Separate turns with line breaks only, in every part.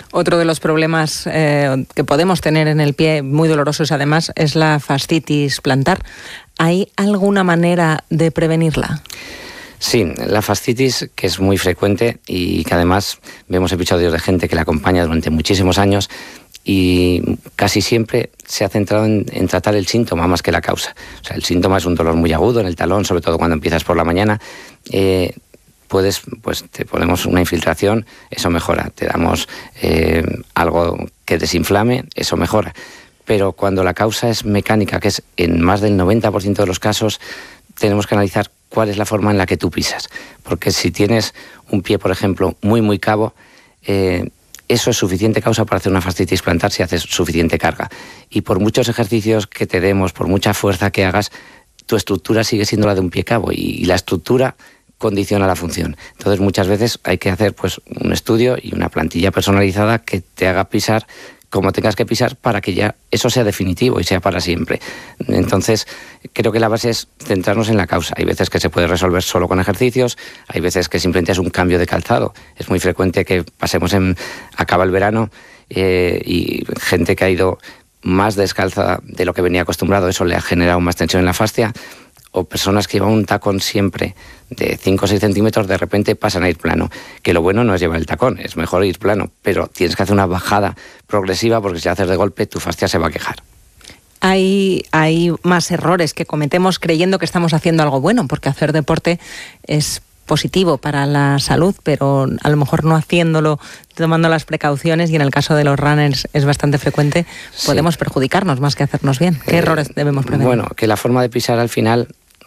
Otro de los problemas que podemos tener en el pie, muy dolorosos además, es la fascitis plantar. ¿Hay alguna manera de prevenirla?
Sí, la fascitis, que es muy frecuente y que además vemos episodios de gente que la acompaña durante muchísimos años, y casi siempre se ha centrado en tratar el síntoma más que la causa. O sea, el síntoma es un dolor muy agudo en el talón, sobre todo cuando empiezas por la mañana. Te ponemos una infiltración, eso mejora. Te damos algo que desinflame, eso mejora. Pero cuando la causa es mecánica, que es en más del 90% de los casos, tenemos que analizar cuál es la forma en la que tú pisas. Porque si tienes un pie, por ejemplo, muy cabo, eso es suficiente causa para hacer una fascitis plantar si haces suficiente carga. Y por muchos ejercicios que te demos, por mucha fuerza que hagas, tu estructura sigue siendo la de un pie cabo y la estructura condiciona la función. Entonces muchas veces hay que hacer pues un estudio y una plantilla personalizada que te haga pisar como tengas que pisar para que ya eso sea definitivo y sea para siempre. Entonces, creo que la base es centrarnos en la causa. Hay veces que se puede resolver solo con ejercicios, hay veces que simplemente es un cambio de calzado. Es muy frecuente que acaba el verano y gente que ha ido más descalza de lo que venía acostumbrado, eso le ha generado más tensión en la fascia, o personas que llevan un tacón siempre de 5 o 6 centímetros, de repente pasan a ir plano. Que lo bueno no es llevar el tacón, es mejor ir plano, pero tienes que hacer una bajada progresiva porque si haces de golpe tu fascia se va a quejar.
Hay más errores que cometemos creyendo que estamos haciendo algo bueno, porque hacer deporte es positivo para la salud, pero a lo mejor no haciéndolo, tomando las precauciones, y en el caso de los runners es bastante frecuente, podemos perjudicarnos más que hacernos bien. ¿Qué errores debemos prevenir?
Bueno, que la forma de pisar al final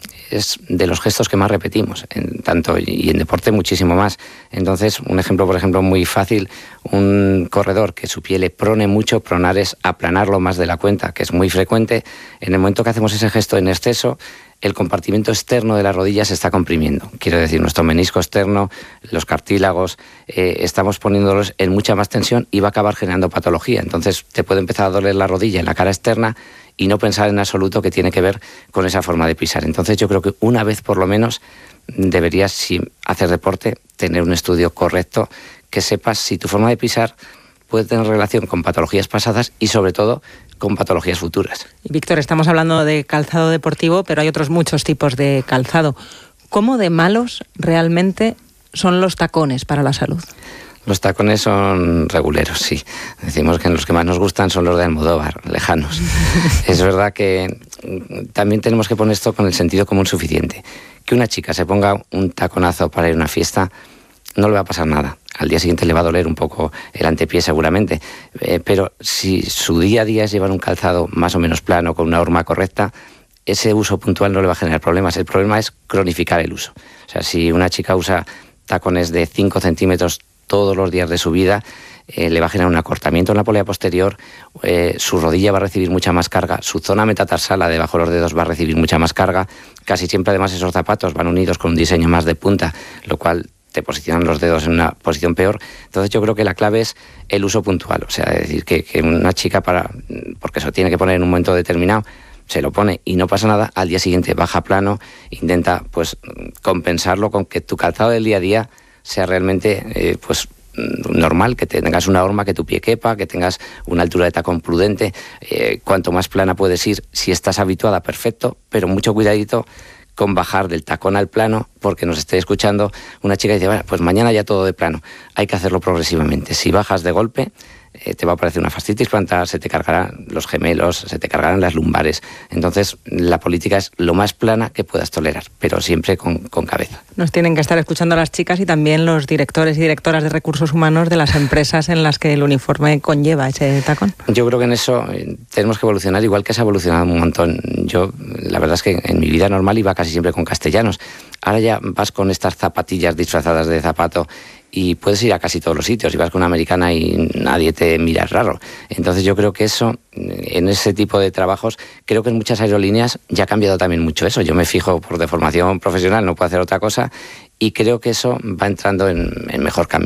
es de los gestos que más repetimos, tanto y en deporte muchísimo más. Entonces, un ejemplo, por ejemplo, muy fácil, un corredor que su pie le prone mucho, pronar es aplanarlo más de la cuenta, que es muy frecuente. En el momento que hacemos ese gesto en exceso, el compartimento externo de la rodilla se está comprimiendo. Quiero decir, nuestro menisco externo, los cartílagos, estamos poniéndolos en mucha más tensión y va a acabar generando patología. Entonces, te puede empezar a doler la rodilla en la cara externa y no pensar en absoluto que tiene que ver con esa forma de pisar. Entonces yo creo que una vez por lo menos deberías, si hacer deporte, tener un estudio correcto, que sepas si tu forma de pisar puede tener relación con patologías pasadas y sobre todo con patologías futuras.
Y Víctor, estamos hablando de calzado deportivo, pero hay otros muchos tipos de calzado. ¿Cómo de malos realmente son los tacones para la salud?
Los tacones son reguleros, sí. Decimos que los que más nos gustan son los de Almodóvar, lejanos. Es verdad que también tenemos que poner esto con el sentido común suficiente. Que una chica se ponga un taconazo para ir a una fiesta, no le va a pasar nada. Al día siguiente le va a doler un poco el antepié seguramente. Pero si su día a día es llevar un calzado más o menos plano, con una horma correcta, ese uso puntual no le va a generar problemas. El problema es cronificar el uso. O sea, si una chica usa tacones de 5 centímetros todos los días de su vida, le va a generar un acortamiento en la polea posterior, su rodilla va a recibir mucha más carga, su zona metatarsala debajo de los dedos va a recibir mucha más carga. Casi siempre además esos zapatos van unidos con un diseño más de punta, lo cual te posicionan los dedos en una posición peor. Entonces yo creo que la clave es el uso puntual, o sea, es decir, que una chica porque se lo tiene que poner en un momento determinado, se lo pone y no pasa nada, al día siguiente baja plano, intenta pues compensarlo con que tu calzado del día a día sea realmente normal, que tengas una horma, que tu pie quepa, que tengas una altura de tacón prudente. Cuanto más plana puedes ir, si estás habituada, perfecto, pero mucho cuidadito con bajar del tacón al plano, porque nos esté escuchando una chica y dice, bueno, pues mañana ya todo de plano. Hay que hacerlo progresivamente. Si bajas de golpe, te va a aparecer una fascitis plantar, se te cargarán los gemelos, se te cargarán las lumbares. Entonces, la política es lo más plana que puedas tolerar, pero siempre con cabeza.
Nos tienen que estar escuchando las chicas y también los directores y directoras de recursos humanos de las empresas en las que el uniforme conlleva ese tacón.
Yo creo que en eso tenemos que evolucionar, igual que se ha evolucionado un montón. Yo, la verdad es que en mi vida normal iba casi siempre con castellanos. Ahora ya vas con estas zapatillas disfrazadas de zapato y puedes ir a casi todos los sitios, y vas con una americana y nadie te mira raro. Entonces yo creo que eso, en ese tipo de trabajos, creo que en muchas aerolíneas ya ha cambiado también mucho eso. Yo me fijo por deformación profesional, no puedo hacer otra cosa, y creo que eso va entrando en mejor camino.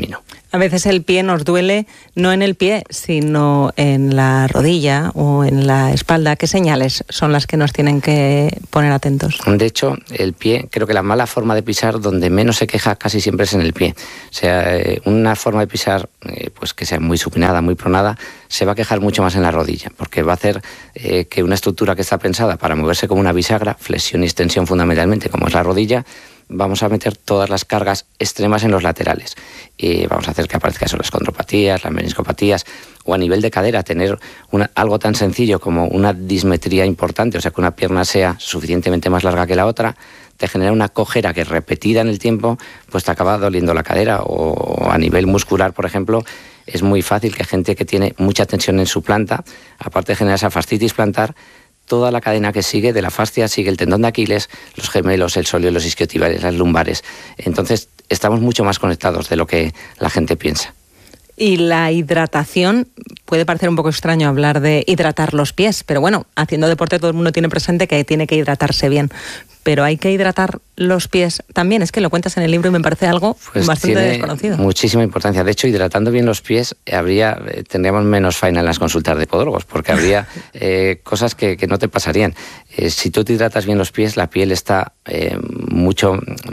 A veces el pie nos duele no en el pie, sino en la rodilla o en la espalda. ¿Qué señales son las que nos tienen que poner atentos?
De hecho, el pie, creo que la mala forma de pisar, donde menos se queja casi siempre es en el pie. O sea, una forma de pisar pues que sea muy supinada, muy pronada, se va a quejar mucho más en la rodilla, porque va a hacer que una estructura que está pensada para moverse como una bisagra, flexión y extensión fundamentalmente, como es la rodilla, vamos a meter todas las cargas extremas en los laterales y vamos a hacer que aparezcan eso, las condropatías, las meniscopatías, o a nivel de cadera tener algo tan sencillo como una dismetría importante, o sea que una pierna sea suficientemente más larga que la otra, te genera una cojera que repetida en el tiempo pues te acaba doliendo la cadera. O a nivel muscular, por ejemplo, es muy fácil que gente que tiene mucha tensión en su planta, aparte de generar esa fascitis plantar, toda la cadena que sigue de la fascia sigue el tendón de Aquiles, los gemelos, el sóleo, los isquiotibiales, las lumbares. Entonces estamos mucho más conectados de lo que la gente piensa.
Y la hidratación, puede parecer un poco extraño hablar de hidratar los pies, pero bueno, haciendo deporte todo el mundo tiene presente que tiene que hidratarse bien. Pero hay que hidratar los pies también. Es que lo cuentas en el libro y me parece algo bastante desconocido.
Muchísima importancia. De hecho, hidratando bien los pies tendríamos menos faena en las consultas de podólogos, porque habría cosas que no te pasarían. Si tú te hidratas bien los pies, la piel está mucho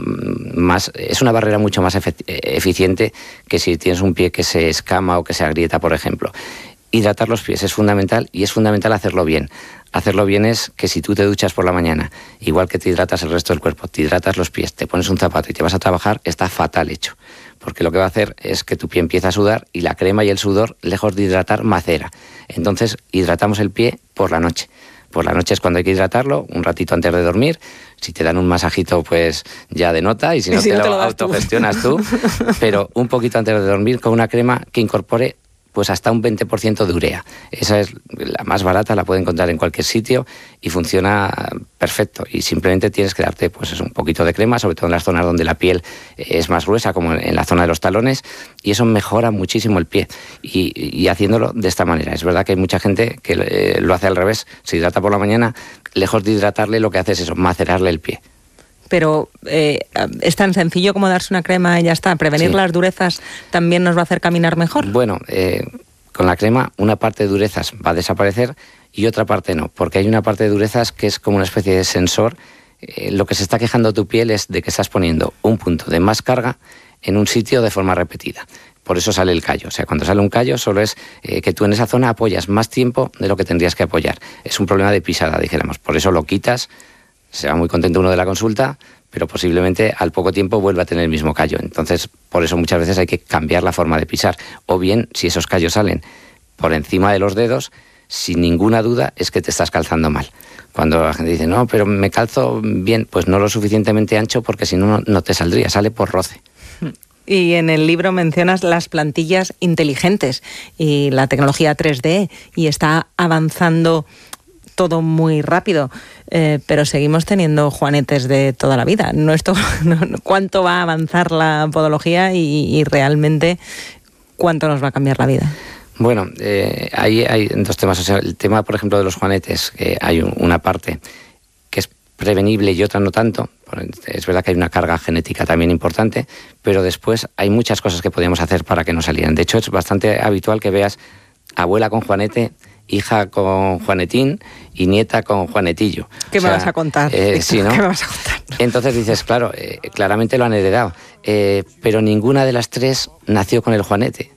más... Es una barrera mucho más eficiente que si tienes un pie que se escama o que se agrieta, por ejemplo. Hidratar los pies es fundamental, y es fundamental hacerlo bien. Hacerlo bien es que si tú te duchas por la mañana, igual que te hidratas el resto del cuerpo, te hidratas los pies, te pones un zapato y te vas a trabajar, está fatal hecho. Porque lo que va a hacer es que tu pie empieza a sudar y la crema y el sudor, lejos de hidratar, macera. Entonces, hidratamos el pie por la noche. Por la noche es cuando hay que hidratarlo, un ratito antes de dormir. Si te dan un masajito, pues ya denota, y si no, te lo autogestionas tú. Pero un poquito antes de dormir con una crema que incorpore pues hasta un 20% de urea. Esa es la más barata, la puedes encontrar en cualquier sitio y funciona perfecto. Y simplemente tienes que darte pues un poquito de crema, sobre todo en las zonas donde la piel es más gruesa, como en la zona de los talones, y eso mejora muchísimo el pie. Y haciéndolo de esta manera. Es verdad que hay mucha gente que lo hace al revés, se hidrata por la mañana, lejos de hidratarle lo que hace es eso, macerarle el pie.
Pero es tan sencillo como darse una crema y ya está. Prevenir las durezas también nos va a hacer caminar mejor.
Bueno, con la crema una parte de durezas va a desaparecer y otra parte no, porque hay una parte de durezas que es como una especie de sensor. Lo que se está quejando tu piel es de que estás poniendo un punto de más carga en un sitio de forma repetida. Por eso sale el callo. O sea, cuando sale un callo solo es que tú en esa zona apoyas más tiempo de lo que tendrías que apoyar. Es un problema de pisada, dijéramos. Por eso lo quitas. Se va muy contento uno de la consulta, pero posiblemente al poco tiempo vuelva a tener el mismo callo. Entonces, por eso muchas veces hay que cambiar la forma de pisar. O bien, si esos callos salen por encima de los dedos, sin ninguna duda es que te estás calzando mal. Cuando la gente dice, no, pero me calzo bien, pues no lo suficientemente ancho, porque si no, no te saldría, sale por roce.
Y en el libro mencionas las plantillas inteligentes y la tecnología 3D, y está avanzando todo muy rápido, pero seguimos teniendo juanetes de toda la vida. ¿Cuánto va a avanzar la podología y realmente cuánto nos va a cambiar la vida?
Bueno, ahí hay dos temas. O sea, el tema, por ejemplo, de los juanetes, que hay una parte que es prevenible y otra no tanto. Es verdad que hay una carga genética también importante, pero después hay muchas cosas que podríamos hacer para que no salieran. De hecho, es bastante habitual que veas abuela con juanete, hija con juanetín y nieta con juanetillo.
¿Qué me vas a contar?
Sí, ¿no?
¿Qué me vas a contar?
Entonces dices, claro, claramente lo han heredado, pero ninguna de las tres nació con el juanete.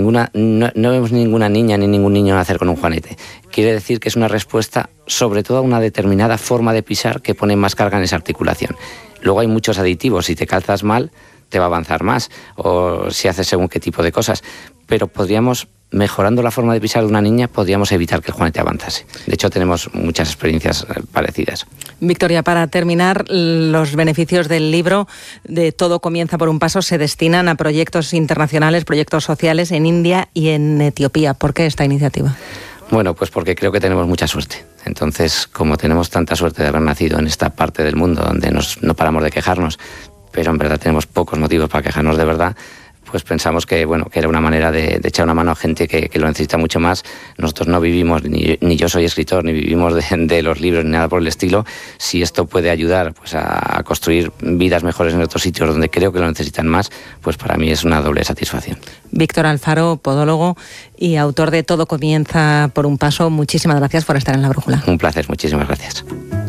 No vemos ninguna niña ni ningún niño nacer con un juanete. Quiere decir que es una respuesta sobre todo a una determinada forma de pisar que pone más carga en esa articulación. Luego hay muchos aditivos. Si te calzas mal, te va a avanzar más, o si haces según qué tipo de cosas. Pero podríamos, mejorando la forma de pisar de una niña, podríamos evitar que el juanete avanzase. De hecho, tenemos muchas experiencias parecidas.
Victoria, para terminar, los beneficios del libro de Todo comienza por un paso se destinan a proyectos internacionales, proyectos sociales en India y en Etiopía. ¿Por qué esta iniciativa?
Bueno, pues porque creo que tenemos mucha suerte. Entonces, como tenemos tanta suerte de haber nacido en esta parte del mundo donde no paramos de quejarnos, pero en verdad tenemos pocos motivos para quejarnos de verdad, pues pensamos que era una manera de echar una mano a gente que lo necesita mucho más. Nosotros no vivimos, ni yo soy escritor, ni vivimos de los libros, ni nada por el estilo. Si esto puede ayudar pues a construir vidas mejores en otros sitios donde creo que lo necesitan más, pues para mí es una doble satisfacción.
Víctor Alfaro, podólogo y autor de Todo comienza por un paso, muchísimas gracias por estar en La Brújula.
Un placer, muchísimas gracias.